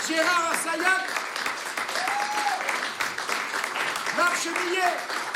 Gérard Assayag, Marc Chemillet.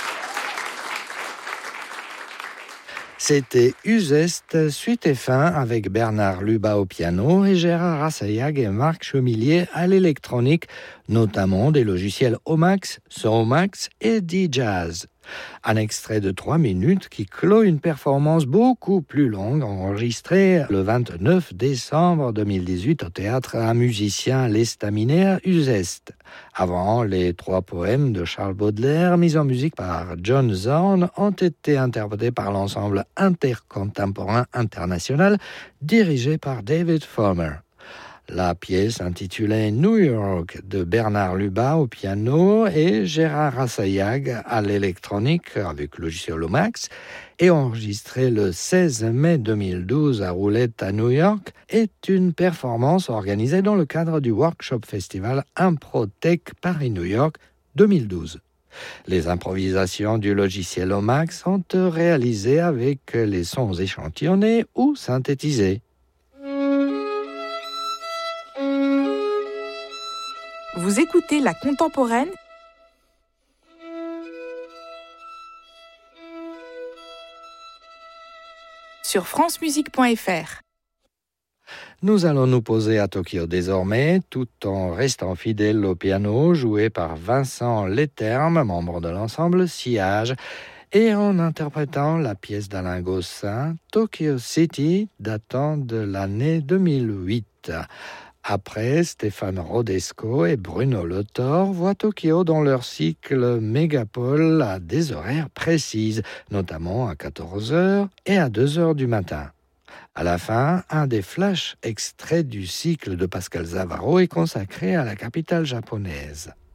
C'était Uzeste, suite et fin avec Bernard Lubat au piano et Gérard Assayag et Marc Chemillet à l'électronique, notamment des logiciels Omax, Somax et D-Jazz. Un extrait de 3 minutes qui clôt une performance beaucoup plus longue enregistrée le 29 décembre 2018 au théâtre Un musicien l'estaminaire Uzeste. Avant, les 3 poèmes de Charles Baudelaire mis en musique par John Zorn ont été interprétés par l'ensemble intercontemporain international dirigé par David Fomer. La pièce intitulée New York de Bernard Lubat au piano et Gérard Assayag à l'électronique avec le logiciel Lomax est enregistrée le 16 mai 2012 à Roulette à New York est une performance organisée dans le cadre du Workshop Festival Improtech Paris-New York 2012. Les improvisations du logiciel Lomax sont réalisées avec les sons échantillonnés ou synthétisés. Vous écoutez La Contemporaine sur francemusique.fr. Nous allons nous poser à Tokyo désormais, tout en restant fidèles au piano joué par Vincent Leterme, membre de l'ensemble Sillage, et en interprétant la pièce d'Alain Gossin, Tokyo City, datant de l'année 2008. Après, Stéphane Rodesco et Bruno Le Thor voient Tokyo dans leur cycle Mégapole à des horaires précises, notamment à 14h et à 2h du matin. À la fin, un des flash extraits du cycle de Pascal Zavaro est consacré à la capitale japonaise.